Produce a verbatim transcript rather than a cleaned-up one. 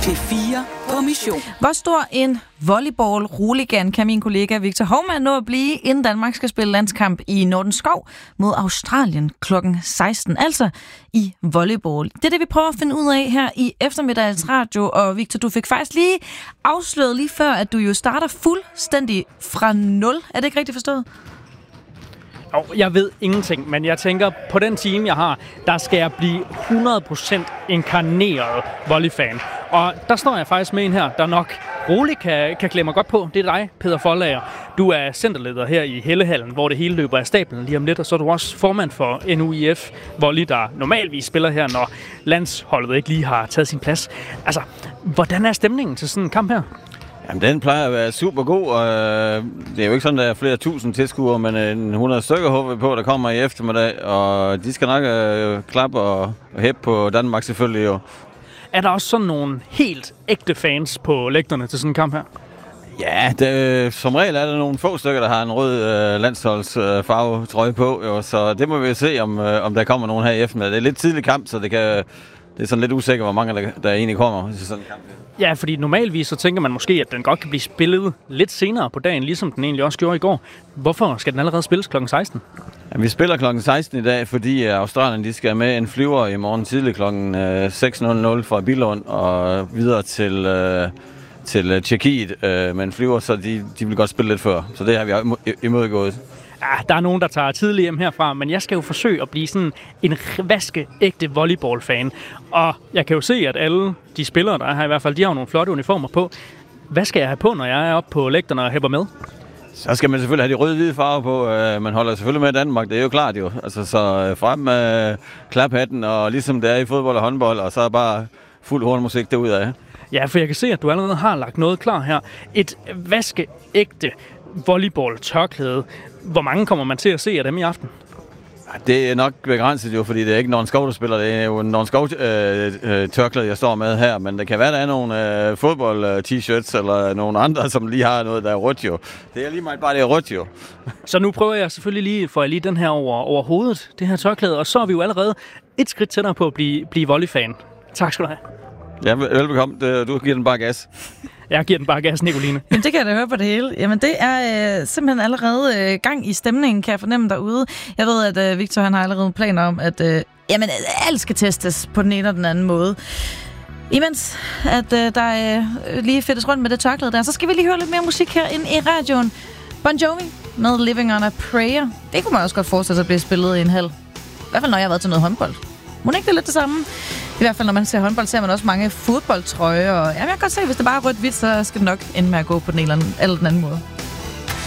P fire på mission. Hvor stor en volleyball-roligan kan min kollega Victor Hovmand nå at blive, inden Danmark skal spille landskamp i Nordenskov mod Australien klokken seksten, altså i volleyball. Det er det, vi prøver at finde ud af her i eftermiddagens radio, og Victor, du fik faktisk lige afsløret lige før, at du jo starter fuldstændig fra nul. Er det ikke rigtigt forstået? Og jeg ved ingenting, men jeg tænker, på den time, jeg har, der skal jeg blive hundrede procent inkarneret volleyfan. Og der står jeg faktisk med en her, der nok roligt kan, kan klemme mig godt på. Det er dig, Peter Foldager. Du er centerleder her i Hellehallen, hvor det hele løber af stablen lige om lidt. Og så er du også formand for N U I F Volley, der normalvis spiller her, når landsholdet ikke lige har taget sin plads. Altså, hvordan er stemningen til sådan en kamp her? Jamen, den plejer at være super god, og øh, det er jo ikke sådan, der er flere tusind tilskuere, men en hundrede stykker håber vi på, der kommer i eftermiddag, og de skal nok øh, klappe og, og hæppe på Danmark selvfølgelig jo. Er der også sådan nogle helt ægte fans på lægterne til sådan en kamp her? Ja, det, som regel er der nogle få stykker, der har en rød øh, landsholdsfarve øh, trøje på, jo, så det må vi se, om, øh, om der kommer nogen her i eftermiddag. Det er lidt tidlig kamp, så det kan... Det er sådan lidt usikkert, hvor mange der, der egentlig kommer til sådan en kamp. Ja, fordi normalvis så tænker man måske, at den godt kan blive spillet lidt senere på dagen, ligesom den egentlig også gjorde i går. Hvorfor skal den allerede spilles klokken seksten? Ja, vi spiller klokken seksten i dag, fordi Australien de skal med en flyver i morgen tidlig klokken seks nul nul fra Billund og videre til, øh, til Tjekkiet øh, med en flyver, så de, de vil godt spille lidt før. Så det har vi imodgået. Ja, der er nogen, der tager tidligt hjem herfra, men jeg skal jo forsøge at blive sådan en vaskeægte volleyball-fan. Og jeg kan jo se, at alle de spillere, der er her i hvert fald, de har jo nogle flotte uniformer på. Hvad skal jeg have på, når jeg er oppe på lægterne og hæpper med? Så skal man selvfølgelig have de røde-hvide farver på. Man holder selvfølgelig med Danmark, det er jo klart jo. Altså, så frem med klaphatten, og ligesom det er i fodbold og håndbold, og så bare fuld hornmusik derudad. Ja, for jeg kan se, at du allerede har lagt noget klar her. Et vaskeægte volleyball-tørklæde. Hvor mange kommer man til at se af dem i aften? Det er nok begrænset jo, fordi det er ikke Nordenskov, der spiller. Det er jo en Nordenskov-tørklæde, jeg står med her. Men det kan være, der er nogle øh, fodbold-t-shirts eller nogle andre, som lige har noget, der er rødt jo. Det er lige meget bare, det er rødt jo. Så nu prøver jeg selvfølgelig lige, får jeg lige den her over, over hovedet, det her tørklæde. Og så er vi jo allerede et skridt tættere på at blive, blive volleyfan. Tak skal du have. Ja, velbekomme. Du giver den bare gas. Jeg giver den bare gas, Nicoline. Jamen, det kan jeg da høre på det hele. Jamen, det er øh, simpelthen allerede øh, gang i stemningen, kan jeg fornemme derude. Jeg ved, at øh, Victor han har allerede planer om, at øh, jamen, alt skal testes på den ene og den anden måde. Imens at øh, der øh, lige fedtes rundt med det tørklæde der, så skal vi lige høre lidt mere musik her ind i radioen. Bon Jovi med Living on a Prayer. Det kunne man også godt forestille sig at blive spillet i en hal. I hvert fald, når jeg har været til noget håndbold. Må ikke det er lidt det samme? I hvert fald, når man ser håndbold, ser man også mange fodboldtrøjer. Og, jamen, jeg kan godt se, hvis det bare er rødt-hvidt, så skal det nok ende med at gå på den ene eller den anden måde.